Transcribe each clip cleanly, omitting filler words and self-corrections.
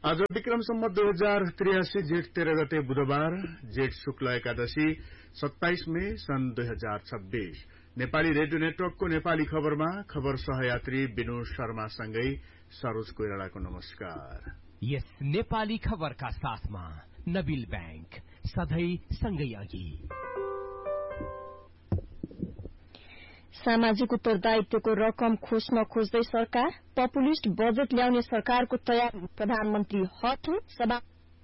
आज विक्रम सम्वत 2083 जेठ 13 गते बुधबार जेठ शुक्ल एकादशी 27 मे सन् 2026 नेपाली रेडियो नेटवर्कको नेपाली खबरमा खबर सहयात्री विनु शर्मासँगै सरोज कोइरालाको नमस्कार। यस नेपाली खबरका साथमा नबिल बैंक सधैं सँगै अघि। सामाजिक उत्तरदायित्वको रकम खोज्न खोज्दै सरकार, पपुलिस्ट बजेट ल्याउने सरकारको तयारी प्रधानमन्त्री हठो सभा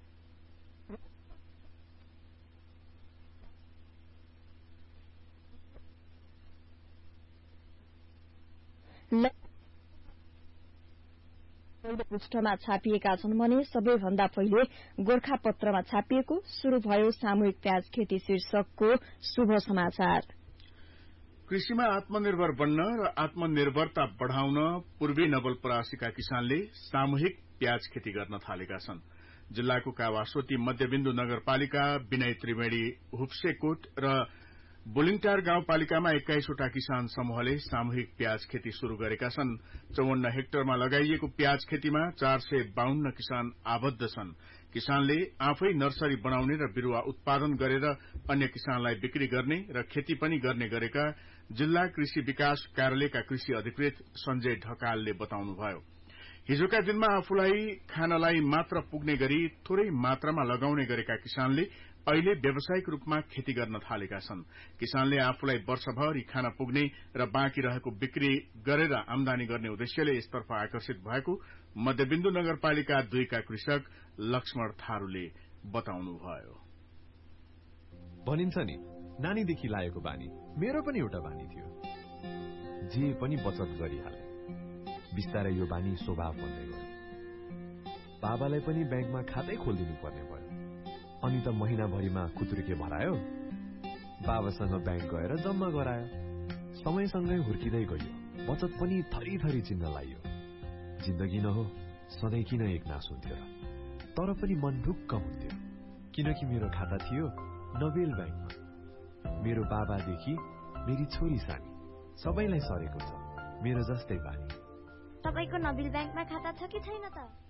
पहिलो पृष्ठमा छापिएका छन् भने सबैभन्दा पहिले गोरखापत्रमा छापिएको शुरू भयो सामूहिक प्याज खेती शीर्षकको शुभ समाचार। कृषिमा आत्मनिर्भर बन्न र आत्मनिर्भरता बढ़ाउन पूर्वी नवलपरासीका किसानले सामूहिक प्याज खेती गर्न थालेका छन्। जिल्लाको कावासोती मध्यविन्दु नगरपालिका, विनय त्रिवेणी हुप्सेकोट र बुलिङटार गाउँपालिकामा 21 वटा किसान समूहले सामूहिक प्याज खेती शुरू गरेका छन्। 54 हेक्टरमा लगाइएको प्याज खेतीमा 452 किसान आबद्ध छन्। किसानले आफै नर्सरी बनाउने र बिरूवा उत्पादन गरेर अन्य किसानलाई बिक्री गर्ने र खेती पनि गर्ने गरेका जिल्ला कृषि विकास कार्यालयका कृषि अधिकृत संजय ढकालले बताउनुभयो। हिजोका दिनमा आफूलाई खानलाई मात्र पुग्ने गरी थोरै मात्रामा लगाउने गरेका किसानले अहिले व्यावसायिक रूपमा खेती गर्न थालेका छन्। किसानले आफूलाई वर्षभरि खान पुग्ने र बाँकी रहेको बिक्री गरेर आमदानी गर्ने उद्देश्यले यसतर्फ आकर्षित भएको मध्यविन्दु नगरपालिका 2 का कृषक लक्ष्मण थारूले बताउनुभयो। भनिन्छ नि, नानीदेखि लागेको बानी मेरो पनि एउटा बानी थियो। जे पनि बचत गरिहाले। बिस्तारै यो बानी स्वभाव बन्दै गयो। बाबालाई पनि ब्याङ्कमा खातै खोलिदिनु पर्ने भयो। अनि त महिनाभरिमा खुत्रुके भरायो, बाबासँग ब्याङ्क गएर जम्मा गरायो। समयसँगै हुर्किँदै गयो, बचत पनि थरी चिन्न लाग्यो। जिन्दगी न हो, सधैँ किन एक नास हुन्थ्यो र? तर पनि मन ढुक्क हुन्थ्यो, किनकि मेरो खाता थियो नबेल ब्याङ्कमा। मेरो बाबादेखि मेरी छोरी सानी सबैलाई सरेको छ मेरो जस्तै बानी। तपाईको नबिल ब्याङ्कमा खाता छ कि छैन त?